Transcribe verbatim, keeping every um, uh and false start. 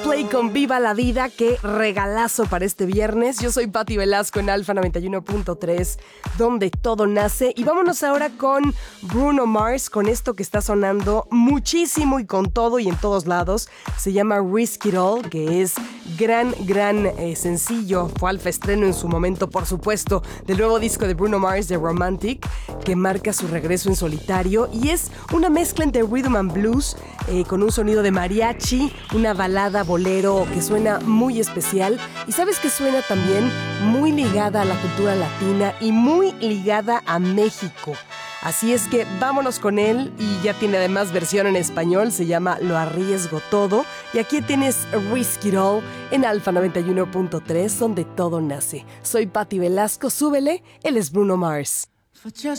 Coldplay con Viva la Vida, qué regalazo para este viernes. Yo soy Patti Velasco en Alfa noventa y uno punto tres, donde todo nace. Y vámonos ahora con Bruno Mars, con esto que está sonando muchísimo y con todo y en todos lados. Se llama Risk It All, que es gran, gran eh, sencillo. Fue alfa estreno en su momento, por supuesto, del nuevo disco de Bruno Mars, The Romantic, que marca su regreso en solitario. Y es una mezcla entre rhythm and blues, eh, con un sonido de mariachi, una balada bolero que suena muy especial. Y sabes que suena también muy ligada a la cultura latina y muy ligada a México. Así es que vámonos con él, y ya tiene además versión en español, se llama Lo Arriesgo Todo. Y aquí tienes Risk It All en Alfa noventa y uno punto tres, donde todo nace. Soy Patti Velasco, súbele, él es Bruno Mars.